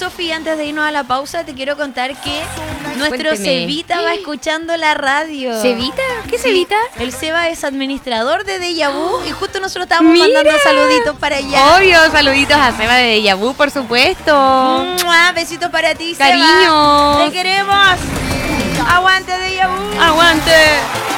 Sofi, antes de irnos a la pausa, te quiero contar que nuestro Cuénteme. Cevita va escuchando la radio. ¿Cevita? ¿Qué Sí, Cevita? el Seba es administrador de Deja Vu y justo nosotros estábamos mandando saluditos para allá. Obvio, saluditos a Seba de Deja Vu, por supuesto. ¡Mua! Besitos para ti, Cariño. Seba. Te queremos. Aguante Deja Vu. Aguante.